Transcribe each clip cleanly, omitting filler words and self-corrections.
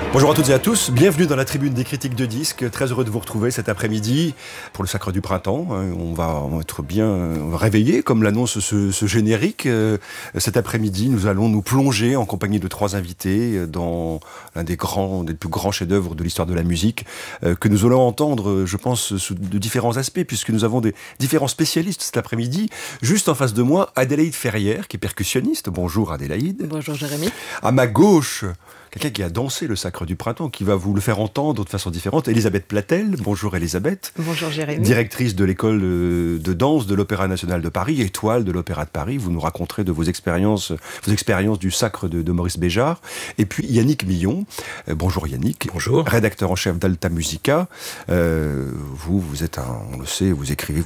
Bonjour à toutes et à tous, bienvenue dans la tribune des critiques de disques. Très heureux de vous retrouver cet après-midi pour le Sacre du Printemps. On va être bien réveillés, comme l'annonce ce générique. Cet après-midi, nous allons nous plonger en compagnie de trois invités dans l'un des plus grands chefs-d'œuvre de l'histoire de la musique, que nous allons entendre, je pense, de différents aspects, puisque nous avons des différents spécialistes cet après-midi. Juste en face de moi, Adélaïde Ferrière, qui est percussionniste. Bonjour Adélaïde. Bonjour Jérémy. À ma gauche, quelqu'un qui a dansé le Sacre du Printemps, qui va vous le faire entendre de façon différente. Elisabeth Platel. Bonjour Elisabeth. Bonjour Jérémy. Directrice de l'école de danse de l'Opéra National de Paris, étoile de l'Opéra de Paris. Vous nous raconterez de vos expériences du Sacre de Maurice Béjart. Et puis Yannick Millon. Bonjour Yannick. Bonjour. Rédacteur en chef d'Alta Musica. Vous êtes on le sait, vous écrivez,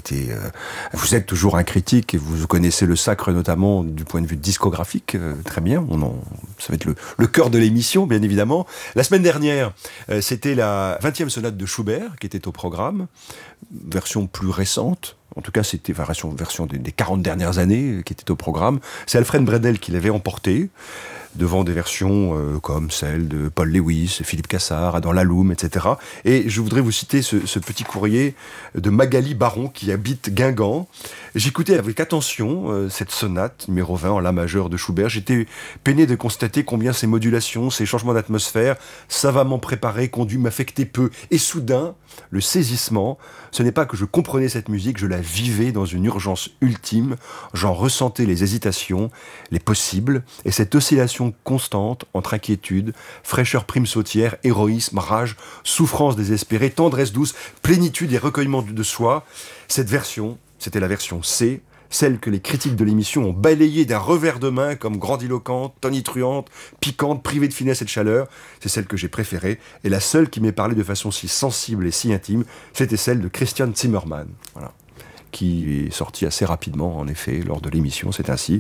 vous êtes toujours un critique et vous connaissez le Sacre notamment du point de vue discographique. Très bien. Ça va être le cœur de l'émission, bien évidemment. La semaine dernière, c'était la 20e sonate de Schubert qui était au programme, version plus récente. En tout cas, c'était version des 40 dernières années qui était au programme. C'est Alfred Brendel qui l'avait emporté devant des versions comme celle de Paul Lewis, Philippe Cassard, Adam Laloum, etc. Et je voudrais vous citer ce petit courrier de Magali Baron qui habite Guingamp. J'écoutais avec attention cette sonate numéro 20 en la majeure de Schubert. J'étais peiné de constater combien ces modulations, ces changements d'atmosphère, savamment préparés, conduits m'affectaient peu. Et soudain, le saisissement, ce n'est pas que je comprenais cette musique, je la vivais dans une urgence ultime. J'en ressentais les hésitations, les possibles, et cette oscillation constante entre inquiétude, fraîcheur prime sautière, héroïsme, rage, souffrance désespérée, tendresse douce, plénitude et recueillement de soi. Cette version, c'était la version C, celle que les critiques de l'émission ont balayée d'un revers de main comme grandiloquente, tonitruante, piquante, privée de finesse et de chaleur. C'est celle que j'ai préférée, et la seule qui m'ait parlé de façon si sensible et si intime, c'était celle de Christian Zimmermann. Voilà. Qui est sorti assez rapidement, en effet, lors de l'émission, c'est ainsi.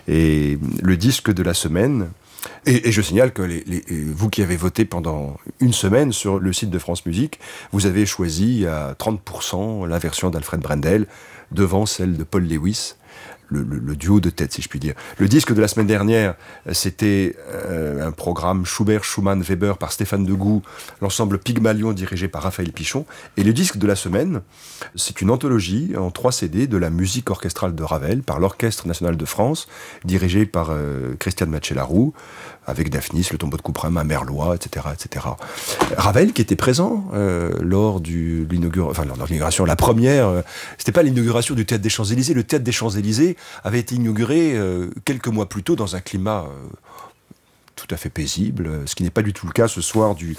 Et le disque de la semaine, et je signale que vous qui avez voté pendant une semaine sur le site de France Musique, vous avez choisi à 30% la version d'Alfred Brendel, devant celle de Paul Lewis, le duo de tête, si je puis dire. Le disque de la semaine dernière, c'était un programme Schubert, Schumann, Weber par Stéphane Degout, l'ensemble Pygmalion dirigé par Raphaël Pichon. Et le disque de la semaine, c'est une anthologie en 3 CD de la musique orchestrale de Ravel par l'Orchestre National de France, dirigé par Christiane Mathieu-Laroux, avec Daphnis, le tombeau de Couperin, un Merlois, etc., etc. Ravel, qui était présent lors de l'inauguration, la première, c'était pas l'inauguration du Théâtre des Champs-Élysées. Le Théâtre des Champs-Élysées avait été inauguré quelques mois plus tôt dans un climat tout à fait paisible, ce qui n'est pas du tout le cas ce soir du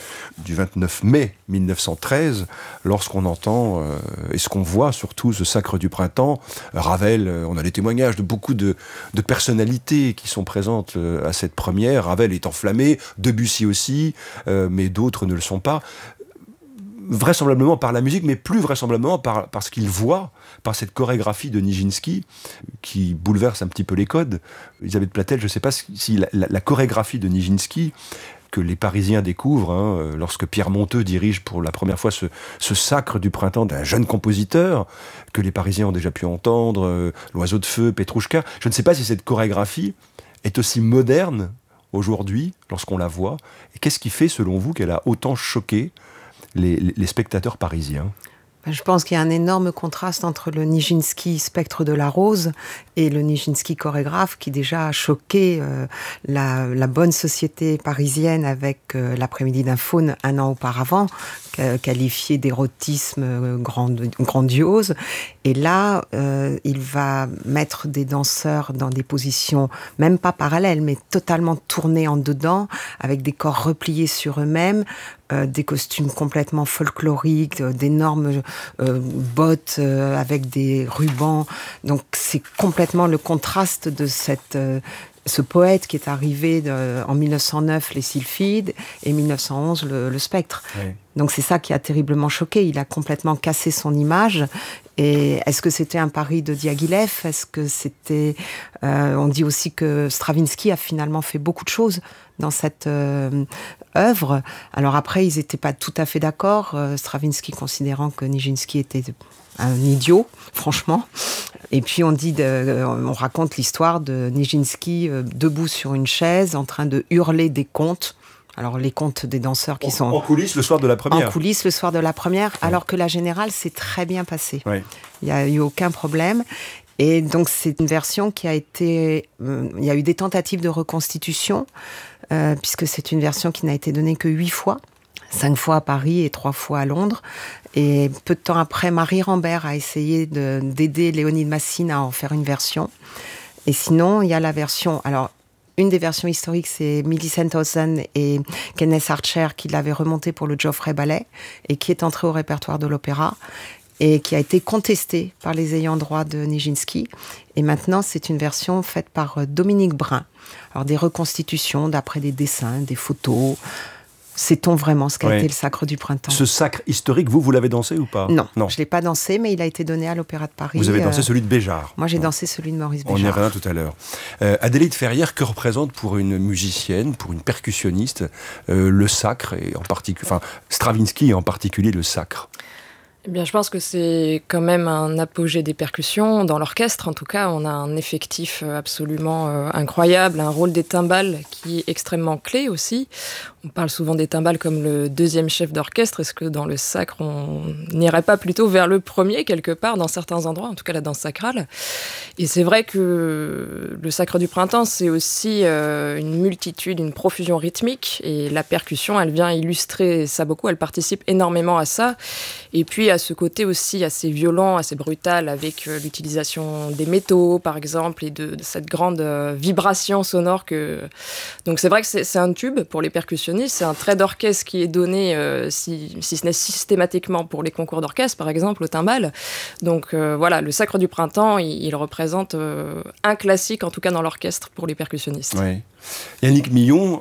29 mai 1913, lorsqu'on entend, et ce qu'on voit surtout, ce Sacre du Printemps. Ravel, on a les témoignages de beaucoup de personnalités qui sont présentes à cette première. Ravel est enflammé, Debussy aussi, mais d'autres ne le sont pas. Vraisemblablement par la musique, mais plus vraisemblablement par ce qu'il voit, par cette chorégraphie de Nijinsky, qui bouleverse un petit peu les codes. Elisabeth Platel, je ne sais pas si la chorégraphie de Nijinsky, que les Parisiens découvrent, lorsque Pierre Monteux dirige pour la première fois ce Sacre du Printemps d'un jeune compositeur, que les Parisiens ont déjà pu entendre, L'Oiseau de Feu, Petrouchka. Je ne sais pas si cette chorégraphie est aussi moderne aujourd'hui, lorsqu'on la voit. Et qu'est-ce qui fait, selon vous, qu'elle a autant choqué les spectateurs parisiens? Je pense qu'il y a un énorme contraste entre le Nijinsky Spectre de la Rose et le Nijinsky chorégraphe qui déjà a choqué la bonne société parisienne avec l'après-midi d'un faune un an auparavant, qualifié d'érotisme grandiose. Et là, il va mettre des danseurs dans des positions même pas parallèles, mais totalement tournées en dedans, avec des corps repliés sur eux-mêmes, des costumes complètement folkloriques, d'énormes bottes avec des rubans. Donc c'est complètement le contraste de ce poète qui est arrivé en 1909, les Sylphides, et 1911, le Spectre. Oui. Donc c'est ça qui a terriblement choqué. Il a complètement cassé son image. Et est-ce que c'était un pari de Diaghilev ? Est-ce que c'était... on dit aussi que Stravinsky a finalement fait beaucoup de choses dans cette œuvre. Alors après, ils n'étaient pas tout à fait d'accord. Stravinsky considérant que Nijinsky était un idiot, franchement. Et puis on raconte l'histoire de Nijinsky debout sur une chaise, en train de hurler des contes. Alors les contes des danseurs qui sont en coulisses le soir de la première. En coulisses le soir de la première, alors que la générale s'est très bien passée. Oui. Il n'y a eu aucun problème. Et donc c'est une version qui a été... il y a eu des tentatives de reconstitution, puisque c'est une version qui n'a été donnée que 8 fois. 5 fois à Paris et 3 fois à Londres. Et peu de temps après, Marie Rambert a essayé d'aider Léonide Massine à en faire une version. Et sinon, il y a la version... Alors, une des versions historiques, c'est Millicent Hawson et Kenneth Archer qui l'avaient remontée pour le Joffrey Ballet et qui est entrée au répertoire de l'opéra et qui a été contestée par les ayants droit de Nijinsky. Et maintenant, c'est une version faite par Dominique Brun. Alors, des reconstitutions d'après des dessins, des photos... Sait-on vraiment ce qu'a été le Sacre du Printemps? Ce sacre historique, vous l'avez dansé ou pas? Non, je ne l'ai pas dansé, mais il a été donné à l'Opéra de Paris. Vous avez dansé celui de Béjart? Moi, j'ai dansé celui de Maurice Béjart. On y reviendra tout à l'heure. Adélaïde Ferrière, que représente pour une musicienne, pour une percussionniste, le sacre, et en particulier, enfin, Stravinsky et en particulier le sacre? Eh bien, je pense que c'est quand même un apogée des percussions. Dans l'orchestre, en tout cas, on a un effectif absolument incroyable, un rôle des timbales qui est extrêmement clé aussi. On parle souvent des timbales comme le deuxième chef d'orchestre. Est-ce que dans le sacre, on n'irait pas plutôt vers le premier, quelque part, dans certains endroits, en tout cas la danse sacrale? Et c'est vrai que le Sacre du Printemps, c'est aussi une multitude, une profusion rythmique. Et la percussion, elle vient illustrer ça beaucoup. Elle participe énormément à ça. Et puis, à ce côté aussi assez violent, assez brutal, avec l'utilisation des métaux, par exemple, et de cette grande vibration sonore que... Donc c'est vrai que c'est un tube pour les percussionnistes, c'est un trait d'orchestre qui est donné, si ce n'est systématiquement pour les concours d'orchestre, par exemple, au timbal. Donc voilà, le Sacre du Printemps, il représente un classique, en tout cas dans l'orchestre, pour les percussionnistes. Oui. Yannick Millon,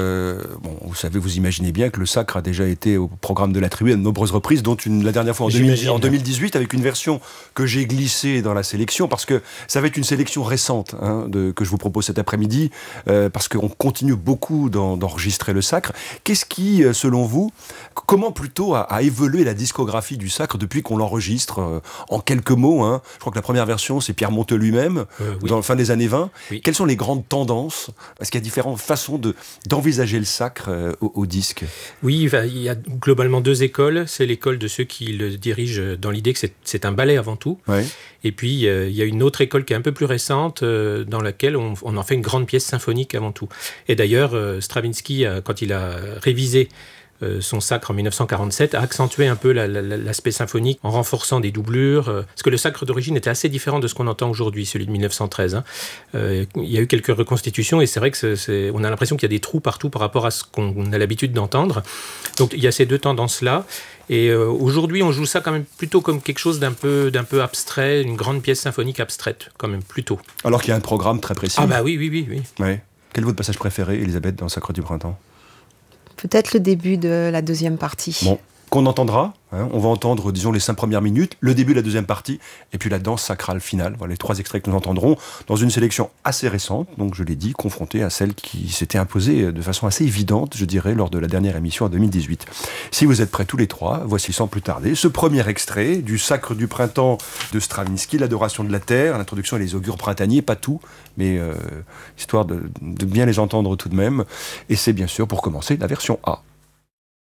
bon, vous savez, vous imaginez bien que le sacre a déjà été au programme de la Tribu à de nombreuses reprises, dont la dernière fois en 2018, avec une version que j'ai glissée dans la sélection, parce que ça va être une sélection récente que je vous propose cet après-midi, parce qu'on continue beaucoup d'enregistrer le sacre. Qu'est-ce qui, selon vous, comment plutôt a évolué la discographie du sacre depuis qu'on l'enregistre en quelques mots, Je crois que la première version, c'est Pierre Monteux lui-même, dans la fin des années 20. Oui. Quelles sont les grandes tendances? Parce qu'il y a différentes façons d'envisager le sacre au disque. Oui, il y a globalement 2 écoles. C'est l'école de ceux qui le dirigent dans l'idée que c'est un ballet avant tout. Ouais. Et puis, il y a une autre école qui est un peu plus récente, dans laquelle on en fait une grande pièce symphonique avant tout. Et d'ailleurs, Stravinsky, quand il a révisé son sacre en 1947, a accentué un peu l'aspect symphonique en renforçant des doublures, parce que le sacre d'origine était assez différent de ce qu'on entend aujourd'hui, celui de 1913. Il y a eu quelques reconstitutions et c'est vrai que on a l'impression qu'il y a des trous partout par rapport à ce qu'on a l'habitude d'entendre. Donc il y a ces 2 tendances-là. Et aujourd'hui, on joue ça quand même plutôt comme quelque chose d'un peu abstrait, une grande pièce symphonique abstraite, quand même, plutôt. Alors qu'il y a un programme très précis. Ah bah oui. Ouais. Quel est votre passage préféré, Elisabeth, dans le Sacre du Printemps? Peut-être le début de la deuxième partie. Bon, qu'on entendra. On va entendre, disons, les 5 premières minutes, le début de la deuxième partie, et puis la danse sacrale finale. Voilà les 3 extraits que nous entendrons dans une sélection assez récente, donc je l'ai dit, confrontée à celle qui s'était imposée de façon assez évidente, je dirais, lors de la dernière émission en 2018. Si vous êtes prêts tous les 3, voici sans plus tarder ce premier extrait du Sacre du Printemps de Stravinsky, l'adoration de la terre, l'introduction et les augures printaniers, pas tout, mais histoire de bien les entendre tout de même. Et c'est bien sûr, pour commencer, la version A.